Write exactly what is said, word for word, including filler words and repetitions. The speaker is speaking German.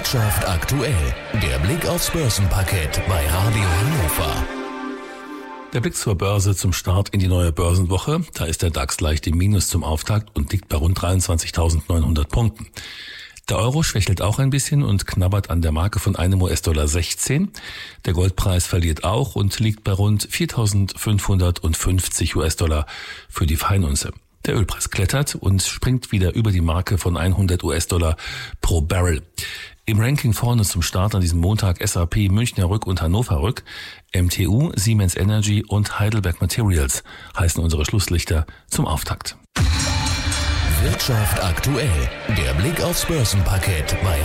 Wirtschaft aktuell. Der Blick aufs Börsenparkett bei Radio Hannover. Der Blick zur Börse zum Start in die neue Börsenwoche. Da ist der DAX leicht im Minus zum Auftakt und liegt bei rund dreiundzwanzigtausendneunhundert Punkten. Der Euro schwächelt auch ein bisschen und knabbert an der Marke von einem U S-Dollar sechzehn. Der Goldpreis verliert auch und liegt bei rund viertausendfünfhundertfünfzig U S-Dollar für die Feinunze. Der Ölpreis klettert und springt wieder über die Marke von hundert U S-Dollar pro Barrel. Im Ranking vorne zum Start an diesem Montag S A P, Münchner Rück und Hannover Rück, M T U, Siemens Energy und Heidelberg Materials heißen unsere Schlusslichter zum Auftakt. Wirtschaft aktuell. Der Blick aufs Börsenparkett bei